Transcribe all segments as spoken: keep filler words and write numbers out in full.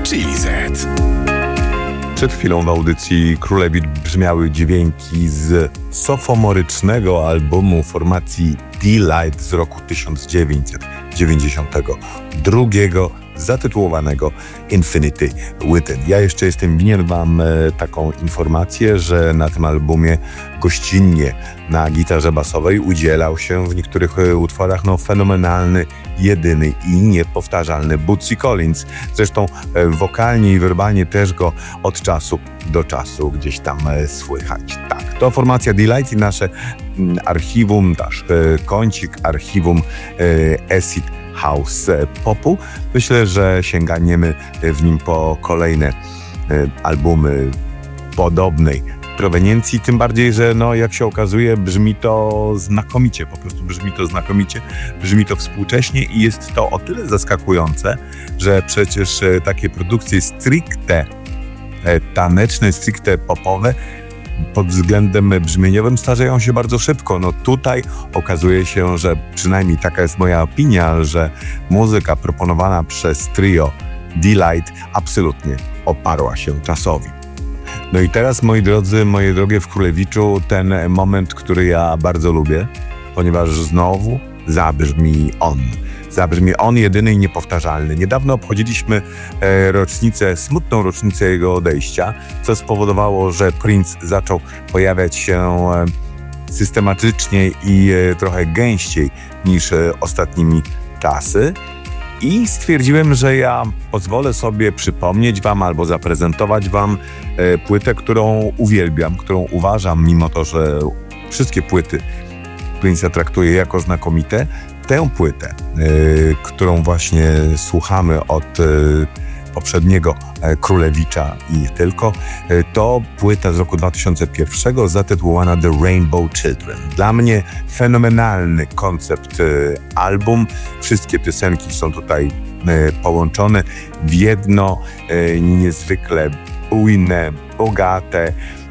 Chili Z. Przed chwilą w audycji Królewicz brzmiały dźwięki z sophomorycznego albumu formacji D-Light z roku tysiąc dziewięćset dziewięćdziesiątego drugiego, zatytułowanego Infinity Within. Ja jeszcze jestem winien wam e, taką informację, że na tym albumie gościnnie na gitarze basowej udzielał się w niektórych e, utworach no, fenomenalny, jedyny i niepowtarzalny Bootsy Collins. Zresztą e, wokalnie i werbalnie też go od czasu do czasu gdzieś tam e, słychać. Tak, to formacja D-Light i nasze m, archiwum, nasz e, kącik archiwum e, Acid House Popu. Myślę, że sięgniemy w nim po kolejne albumy podobnej proweniencji, tym bardziej, że no, jak się okazuje, brzmi to znakomicie, po prostu brzmi to znakomicie, brzmi to współcześnie i jest to o tyle zaskakujące, że przecież takie produkcje stricte taneczne, stricte popowe pod względem brzmieniowym starzeją się bardzo szybko. No tutaj okazuje się, że przynajmniej taka jest moja opinia, że muzyka proponowana przez trio D-Light absolutnie oparła się czasowi. No i teraz, moi drodzy, moje drogie w Królewiczu, ten moment, który ja bardzo lubię, ponieważ znowu zabrzmi on. Zabrzmi on jedyny i niepowtarzalny. Niedawno obchodziliśmy e, rocznicę, smutną rocznicę jego odejścia, co spowodowało, że Prince zaczął pojawiać się e, systematycznie i e, trochę gęściej niż e, ostatnimi czasy. I stwierdziłem, że ja pozwolę sobie przypomnieć wam albo zaprezentować wam e, płytę, którą uwielbiam, którą uważam, mimo to, że wszystkie płyty Prince'a traktuję jako znakomite. Tę płytę, y, którą właśnie słuchamy od y, poprzedniego y, Królewicza i nie tylko, y, to płyta z roku dwa tysiące pierwszego zatytułowana The Rainbow Children. Dla mnie fenomenalny koncept y, album. Wszystkie piosenki są tutaj y, połączone w jedno, y, niezwykle bujne, bogate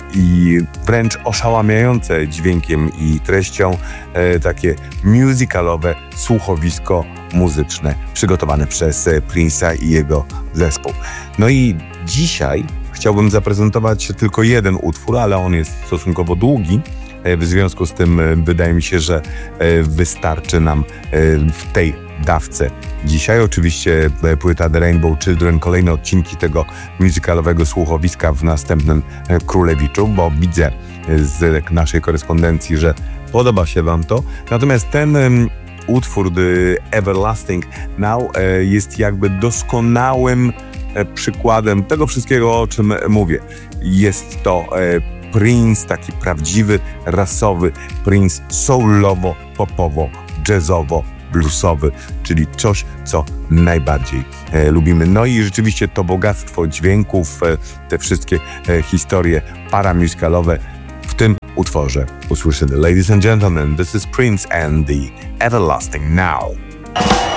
i wręcz oszałamiające dźwiękiem i treścią e, takie musicalowe słuchowisko muzyczne przygotowane przez e, Prince'a i jego zespół. No i dzisiaj chciałbym zaprezentować tylko jeden utwór, ale on jest stosunkowo długi. E, w związku z tym e, wydaje mi się, że e, wystarczy nam e, w tej dawce dzisiaj. Oczywiście płyta The Rainbow Children, kolejne odcinki tego musicalowego słuchowiska w następnym Królewiczu, bo widzę z naszej korespondencji, że podoba się wam to. Natomiast ten um, utwór The Everlasting Now e, jest jakby doskonałym e, przykładem tego wszystkiego, o czym mówię. Jest to e, Prince, taki prawdziwy, rasowy Prince, soulowo, popowo, jazzowo, bluesowy, czyli coś, co najbardziej e, lubimy. No i rzeczywiście to bogactwo dźwięków, e, te wszystkie e, historie paramusicalowe w tym utworze usłyszymy. Ladies and gentlemen, this is Prince and the Everlasting Now.